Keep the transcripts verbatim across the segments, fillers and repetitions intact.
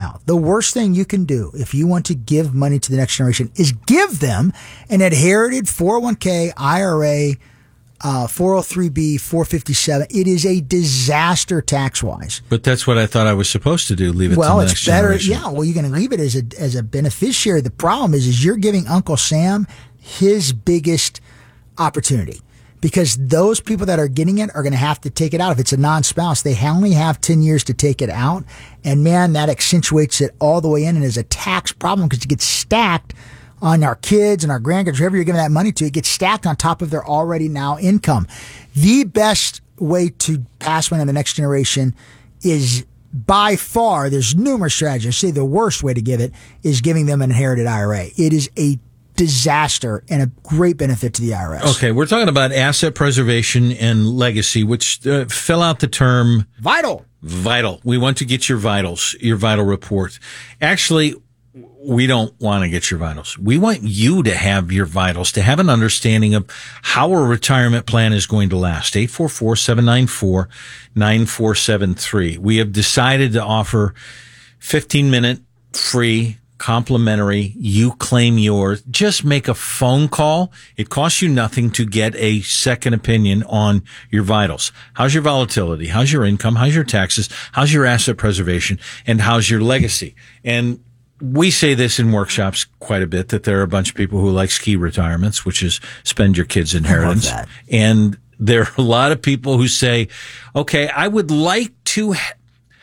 now. The worst thing you can do if you want to give money to the next generation is give them an inherited four oh one k, I R A, uh, four oh three b, four fifty-seven. It is a disaster tax-wise. But that's what I thought I was supposed to do, leave it well, to the it's next better. generation. Yeah, well, you're going to leave it as a as a beneficiary. The problem is, is you're giving Uncle Sam his biggest opportunity. Because those people that are getting it are going to have to take it out. If it's a non-spouse, they only have ten years to take it out. And man, that accentuates it all the way in and is a tax problem because it gets stacked on our kids and our grandkids, whoever you're giving that money to. It gets stacked on top of their already now income. The best way to pass money on the next generation is by far, there's numerous strategies. I say the worst way to give it is giving them an inherited I R A. It is a disaster and a great benefit to the I R S. Okay, we're talking about asset preservation and legacy, which uh, fill out the term vital. Vital. We want to get your vitals, your vital report. Actually, we don't want to get your vitals. We want you to have your vitals, to have an understanding of how a retirement plan is going to last. eight four four, seven nine four, nine four seven three. We have decided to offer fifteen minute free complimentary, you claim yours. Just make a phone call. It costs you nothing to get a second opinion on your vitals. How's your volatility? How's your income? How's your taxes? How's your asset preservation? And how's your legacy? And we say this in workshops quite a bit, that there are a bunch of people who like ski retirements, which is spend your kids' inheritance. I love that. And there are a lot of people who say, okay, I would like to, ha-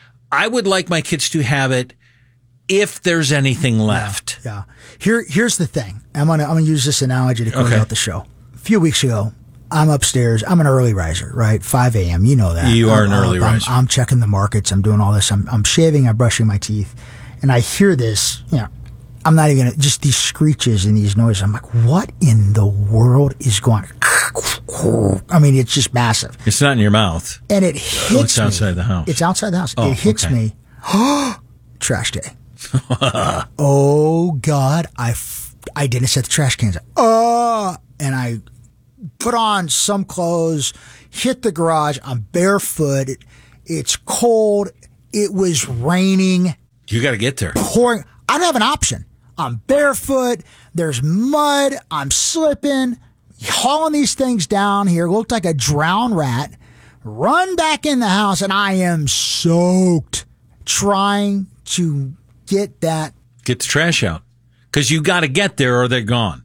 I would like my kids to have it if there's anything left. Yeah. yeah. Here, here's the thing. I'm gonna, I'm gonna use this analogy to close okay. out the show. A few weeks ago, I'm upstairs. I'm an early riser, right? five a.m. You know that. You are I'm, an early I'm, riser. I'm checking the markets. I'm doing all this. I'm, I'm shaving. I'm brushing my teeth. And I hear this, you know, I'm not even gonna, just these screeches and these noises. I'm like, what in the world is going on? I mean, it's just massive. It's not in your mouth. And it hits oh, it's me. outside the house. It's outside the house. Oh, it hits okay. me. Trash day. Oh God, I, f- I didn't set the trash cans up. Oh, and I put on some clothes, hit the garage. I'm barefoot. It, it's cold. It was raining. You got to get there. Pouring. I don't have an option. I'm barefoot. There's mud. I'm slipping, hauling these things down here. Looked like a drowned rat. Run back in the house, and I am soaked trying to get that. Get the trash out. Because you got to get there or they're gone.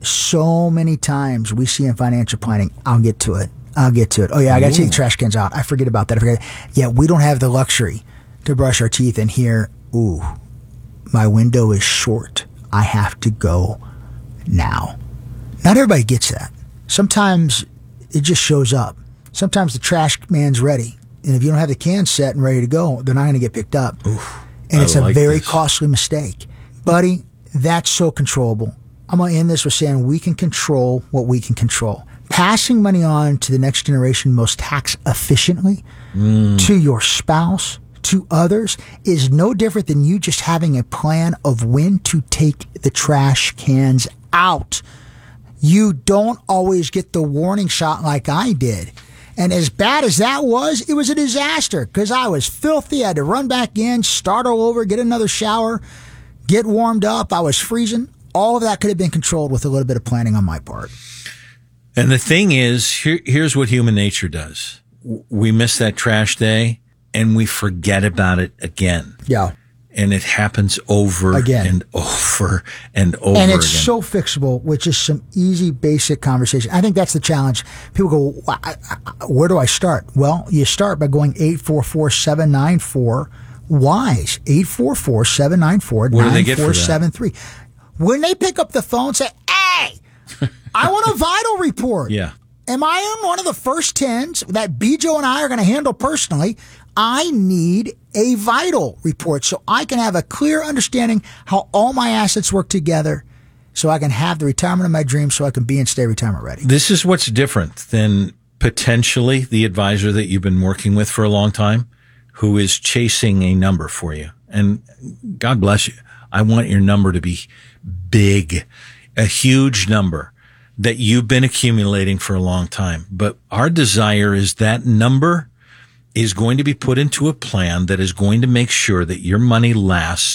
So many times we see in financial planning, I'll get to it. I'll get to it. Oh, yeah, I got to take the trash cans out. I forget about that. I forget. Yeah, we don't have the luxury to brush our teeth in here. Ooh, my window is short. I have to go now. Not everybody gets that. Sometimes it just shows up. Sometimes the trash man's ready. And if you don't have the can set and ready to go, they're not going to get picked up. Oof, and it's I a like very this. costly mistake. Buddy, that's so controllable. I'm going to end this with saying we can control what we can control. Passing money on to the next generation most tax efficiently mm. to your spouse, to others, is no different than you just having a plan of when to take the trash cans out. You don't always get the warning shot like I did. And as bad as that was, it was a disaster because I was filthy. I had to run back in, start all over, get another shower, get warmed up. I was freezing. All of that could have been controlled with a little bit of planning on my part. And the thing is, here, here's what human nature does. We miss that trash day and we forget about it again. Yeah. And it happens over again. and over and over And it's again. so fixable with just some easy, basic conversation. I think that's the challenge. People go, where do I start? Well, you start by going eight four four, seven nine four, WISE. eight four four, seven nine four, nine four seven three. When they pick up the phone and say, hey, I want a vital report. Yeah. Am I in one of the first tens that Bijo and I are going to handle personally? I need a vital report so I can have a clear understanding how all my assets work together so I can have the retirement of my dreams so I can be and stay retirement ready. This is what's different than potentially the advisor that you've been working with for a long time who is chasing a number for you. And God bless you. I want your number to be big, a huge number that you've been accumulating for a long time. But our desire is that number is going to be put into a plan that is going to make sure that your money lasts